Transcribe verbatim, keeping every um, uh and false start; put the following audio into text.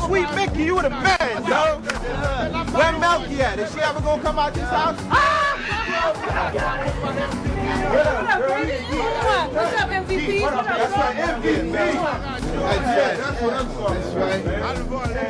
Sweet Mickey, you the man, yo. Where Melky at? Is she ever gonna come out this house? Ah! What's up, M V P? What's up, That's right, M V P. That's right. That's right.